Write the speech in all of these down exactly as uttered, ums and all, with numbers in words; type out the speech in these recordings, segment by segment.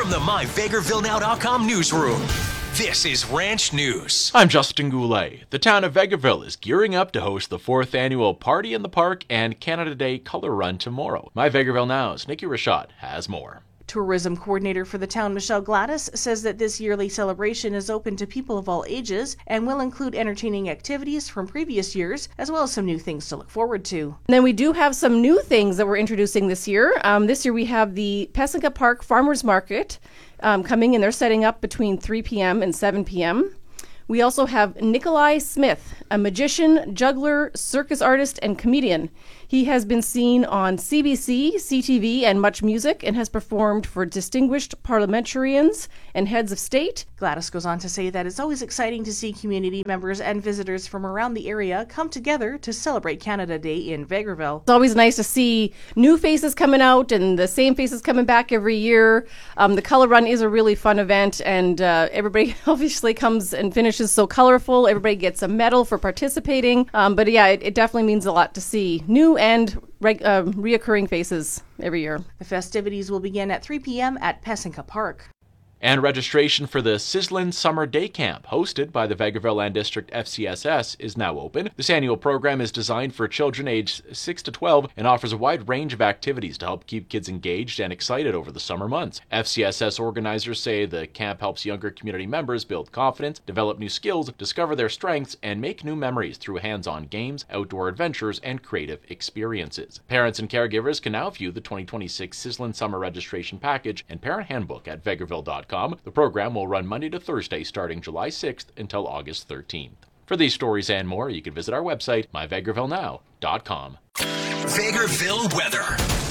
From the my vegreville now dot com newsroom, this is Ranch News. I'm Justin Goulet. The town of Vegreville is gearing up to host the fourth annual Party in the Park and Canada Day Color Run tomorrow. My Vegreville Now's Nikki Rashad has more. Tourism coordinator for the town, Michelle Gladys, says that this yearly celebration is open to people of all ages and will include entertaining activities from previous years, as well as some new things to look forward to. And then we do have some new things that we're introducing this year. Um, this year we have the Pessinka Park Farmers Market um, coming in. They're setting up between three p.m. and seven p.m. We also have Nikolai Smith, a magician, juggler, circus artist, and comedian. He has been seen on C B C, C T V, and Much Music, and has performed for distinguished parliamentarians and heads of state. Gladys goes on to say that it's always exciting to see community members and visitors from around the area come together to celebrate Canada Day in Vegreville. It's always nice to see new faces coming out and the same faces coming back every year. Um, the Color Run is a really fun event, and uh, everybody obviously comes and finishes so colorful. Everybody gets a medal for participating. Um, but yeah, it, it definitely means a lot to see new and reg- uh, reoccurring faces every year. The festivities will begin at three p.m. at Pessinka Park. And registration for the Sizzlin' Summer Day Camp, hosted by the Vegreville Land District F C S S, is now open. This annual program is designed for children aged six to twelve and offers a wide range of activities to help keep kids engaged and excited over the summer months. F C S S organizers say the camp helps younger community members build confidence, develop new skills, discover their strengths, and make new memories through hands-on games, outdoor adventures, and creative experiences. Parents and caregivers can now view the twenty twenty-six Sizzlin' Summer Registration Package and Parent Handbook at vegreville dot com. The program will run Monday to Thursday starting July sixth until August thirteenth. For these stories and more, you can visit our website, my vegreville now dot com. Vegreville weather.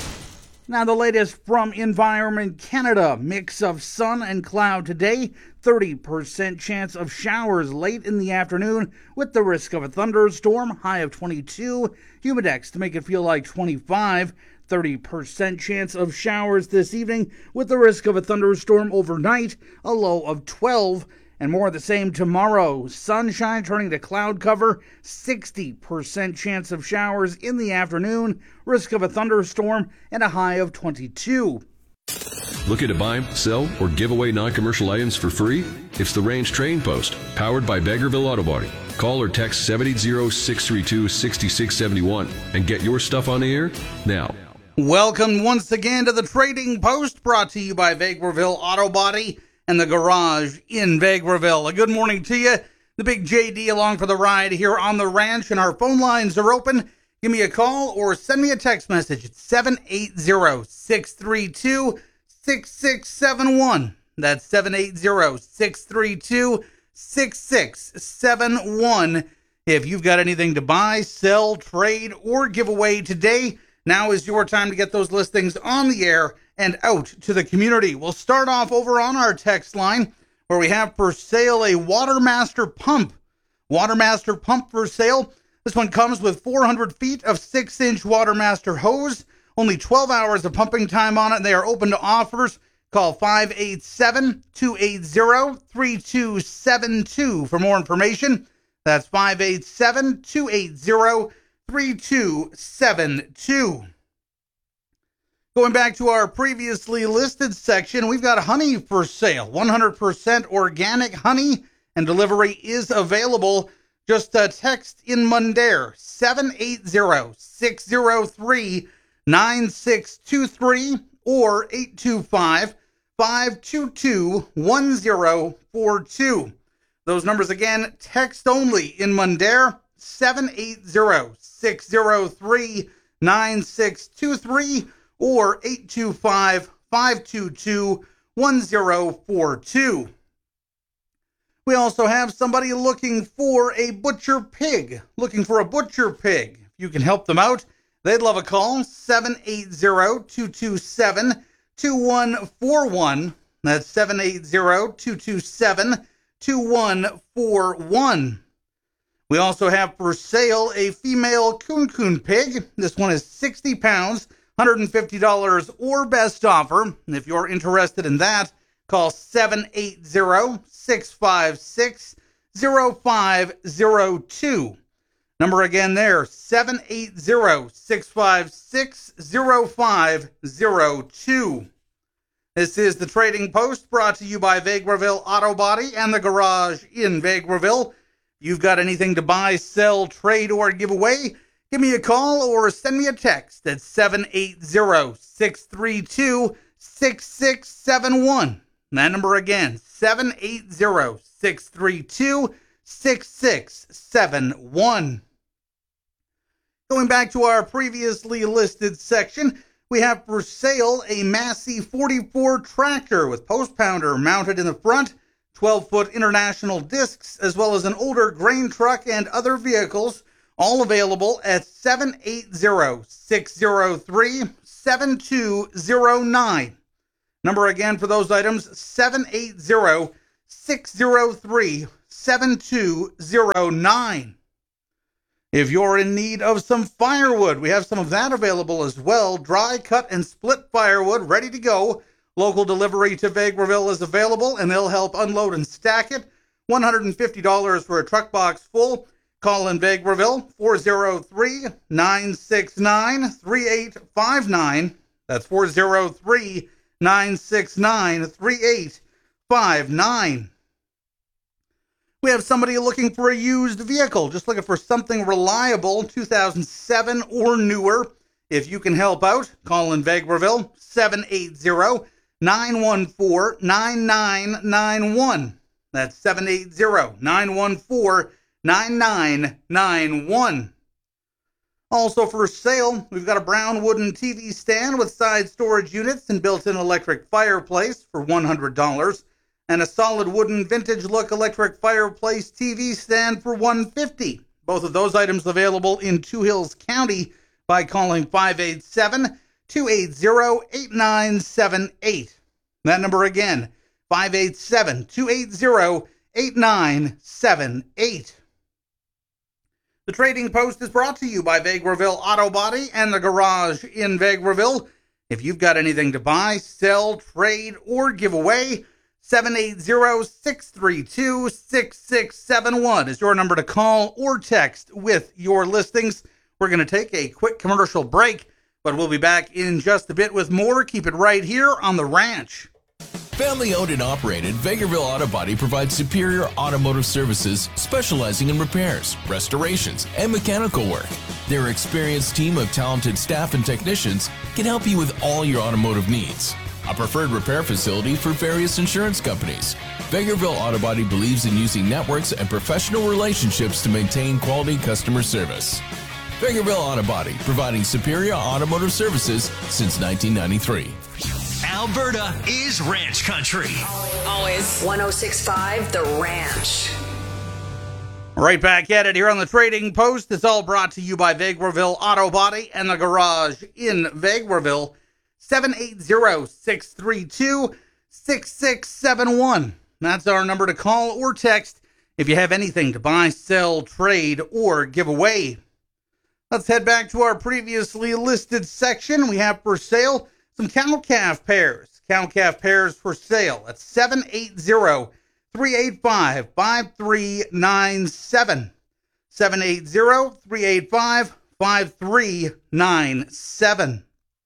Now the latest from Environment Canada. Mix of sun and cloud today. thirty percent chance of showers late in the afternoon with the risk of a thunderstorm. High of twenty-two. Humidex to make it feel like twenty-five. thirty percent chance of showers this evening with the risk of a thunderstorm overnight. A low of twelve. And more of the same tomorrow. Sunshine turning to cloud cover. sixty percent chance of showers in the afternoon. Risk of a thunderstorm and a high of twenty-two. Looking to buy, sell, or give away non-commercial items for free? It's the Range Train Post, powered by Vegreville Auto Body. Call or text seven eight zero, six three two, six six seven one and get your stuff on the air now. Welcome once again to the Trading Post, brought to you by Vegreville Auto Body and the Garage in Vegreville. A good morning to you. The Big J D along for the ride here on the ranch, and our phone lines are open. Give me a call or send me a text message at seven eight zero, six three two, six six seven one. That's seven eight zero, six three two, six six seven one. If you've got anything to buy, sell, trade, or give away today, now is your time to get those listings on the air and out to the community. We'll start off over on our text line where we have for sale a Watermaster pump. Watermaster pump for sale. This one comes with four hundred feet of six inch Watermaster hose. Only twelve hours of pumping time on it, and they are open to offers. Call five eight seven, two eight zero, three two seven two for more information. That's five eight seven, two eight zero, three two seven two. Going back to our previously listed section, we've got honey for sale. one hundred percent organic honey, and delivery is available. Just uh, text in Mundare, seven eight zero, six zero three, nine six two three or eight two five, five two two, one zero four two. Those numbers again, text only in Mundare, seven eight zero, six zero three, nine six two three or eight two five, five two two, one zero four two. We also have somebody looking for a butcher pig. Looking for a butcher pig. If you can help them out, they'd love a call. seven eight zero, two two seven, two one four one. That's seven eight zero, two two seven, two one four one. We also have for sale a female coon coon pig. This one is sixty pounds, one hundred fifty dollars or best offer. And if you're interested in that, call seven eight zero, six five six, zero five zero two. Number again there, seven eight zero, six five six, zero five zero two. This is the Trading Post, brought to you by Vegreville Auto Body and the Garage in Vegreville. If you've got anything to buy, sell, trade, or give away, give me a call or send me a text at seven eight zero, six three two, six six seven one. That number again, seven eight zero, six three two, six six seven one. Going back to our previously listed section, we have for sale a Massey forty-four tractor with post pounder mounted in the front, twelve-foot international discs, as well as an older grain truck and other vehicles, all available at seven eight zero, six zero three, seven two zero nine. Number again for those items, seven eight zero, six zero three, seven two zero nine. If you're in need of some firewood, we have some of that available as well. Dry, cut, and split firewood ready to go. Local delivery to Vegreville is available, and they'll help unload and stack it. one hundred fifty dollars for a truck box full. Call in Vegreville, four zero three, nine six nine, three eight five nine. That's four zero three, nine six nine, three eight five nine. We have somebody looking for a used vehicle, just looking for something reliable, two thousand seven or newer. If you can help out, call in Vegreville, seven eight zero, nine one four, nine nine nine one. That's seven eight zero, nine one four, nine nine nine one. Also for sale, we've got a brown wooden T V stand with side storage units and built-in electric fireplace for one hundred dollars. And a solid wooden vintage-look electric fireplace T V stand for one hundred fifty dollars. Both of those items available in Two Hills County by calling five eight seven, two eight zero, eight nine seven eight. That number again, five eight seven, two eight zero, eight nine seven eight. The Trading Post is brought to you by Vegreville Auto Body and the Garage in Vegreville. If you've got anything to buy, sell, trade, or give away, seven eight zero, six three two, six six seven one is your number to call or text with your listings. We're going to take a quick commercial break, but we'll be back in just a bit with more. Keep it right here on The Ranch. Family owned and operated, Vegreville Auto Body provides superior automotive services specializing in repairs, restorations, and mechanical work. Their experienced team of talented staff and technicians can help you with all your automotive needs. A preferred repair facility for various insurance companies. Vegreville Auto Body believes in using networks and professional relationships to maintain quality customer service. Vegreville Auto Body, providing superior automotive services since nineteen ninety-three. Alberta is ranch country. Always. one oh six point five The Ranch. Right back at it here on the Trading Post. It's all brought to you by Vegreville Auto Body and the Garage in Vegreville. seven eight zero, six three two, six six seven one. That's our number to call or text if you have anything to buy, sell, trade, or give away. Let's head back to our previously listed section. We have for sale some cow-calf pairs. Cow-calf pairs for sale at seven eight zero, three eight five, five three nine seven. seven eight zero, three eight five, five three nine seven.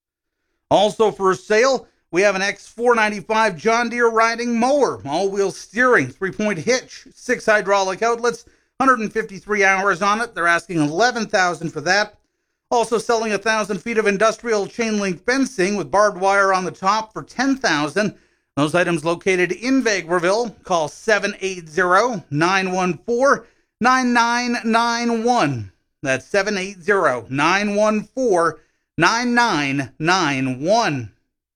Also for sale, we have an X four ninety-five John Deere riding mower, all-wheel steering, three-point hitch, six hydraulic outlets, one hundred fifty-three hours on it. They're asking eleven thousand dollars for that. Also selling one thousand feet of industrial chain-link fencing with barbed wire on the top for ten thousand dollars. Those items located in Vegreville. Call seven eight zero, nine one four, nine nine nine one. That's seven eight zero, nine one four, nine nine nine one.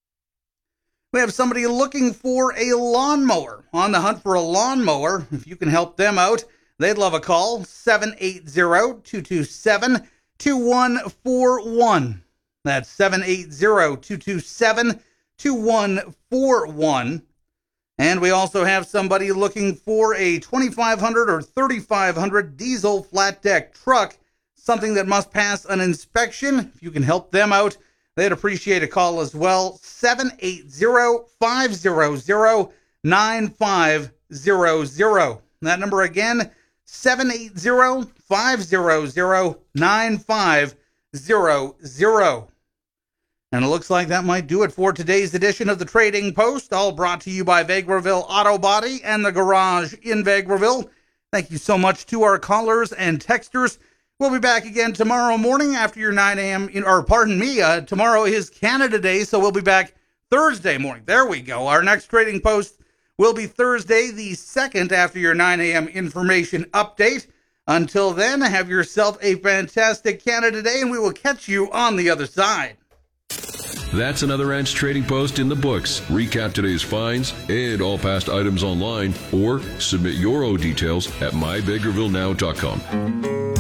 We have somebody looking for a lawnmower, on the hunt for a lawnmower. If you can help them out, they'd love a call. seven eight zero, two two seven, two one four one. That's seven eight zero, two two seven, two one four one. And we also have somebody looking for a twenty-five hundred or thirty-five hundred diesel flat deck truck, something that must pass an inspection. If you can help them out, they'd appreciate a call as well. seven eight zero, five zero zero, nine five zero zero. That number again, seven eight zero, five zero zero, nine five zero zero. And it looks like that might do it for today's edition of the Trading Post, all brought to you by Vegreville Auto Body and the Garage in Vegreville. Thank you so much to our callers and texters. We'll be back again tomorrow morning after your nine a.m., in, or pardon me, uh, tomorrow is Canada Day, so we'll be back Thursday morning. There we go. Our next Trading Post will be Thursday the second after your nine a.m. information update. Until then, have yourself a fantastic Canada Day, and we will catch you on the other side. That's another Ranch Trading Post in the books. Recap today's finds and all past items online, or submit your own details at my vegreville now dot com.